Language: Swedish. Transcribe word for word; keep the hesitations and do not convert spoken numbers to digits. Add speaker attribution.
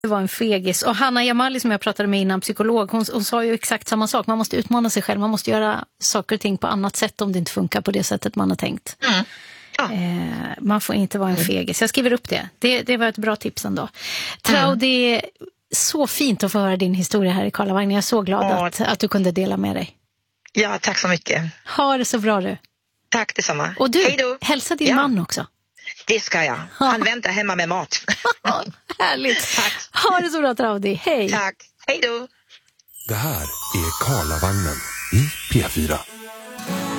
Speaker 1: Det var en fegis. Och Hanna Jamali som jag pratade med innan, psykolog, hon, hon sa ju exakt samma sak. Man måste utmana sig själv, man måste göra saker och ting på annat sätt om det inte funkar på det sättet man har tänkt.
Speaker 2: Mm. Ja.
Speaker 1: Eh, man får inte vara en fegis. Jag skriver upp det. Det, det var ett bra tips ändå. Trau, det är så fint att få höra din historia här i Karlavagnen. Jag är så glad
Speaker 2: Ja.
Speaker 1: att, att du kunde dela med dig.
Speaker 2: Ja, tack så mycket.
Speaker 1: Ha det så bra du.
Speaker 2: Tack detsamma.
Speaker 1: Och du,
Speaker 2: Hej då.
Speaker 1: hälsa din
Speaker 2: Ja.
Speaker 1: man också.
Speaker 2: Det ska jag. Han väntar hemma med mat.
Speaker 1: Härligt.
Speaker 2: Tack.
Speaker 1: Ha det så bra, Traudi. Hej.
Speaker 2: Tack. Hej då.
Speaker 3: Det här är Karlavagnen i P fyra.